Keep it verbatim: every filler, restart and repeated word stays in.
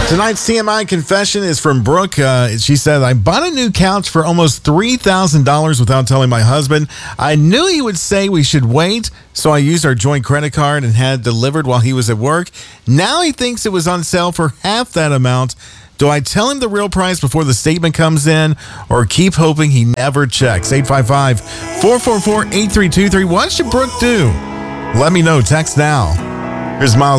Tonight's T M I confession is from Brooke. Uh, she said, I bought a new couch for almost three thousand dollars without telling my husband. I knew he would say we should wait, so I used our joint credit card and had it delivered while he was at work. Now he thinks it was on sale for half that amount. Do I tell him the real price before the statement comes in or keep hoping he never checks? eight five five, four four four, eight three two three. What should Brooke do? Let me know. Text now. Here's Miles.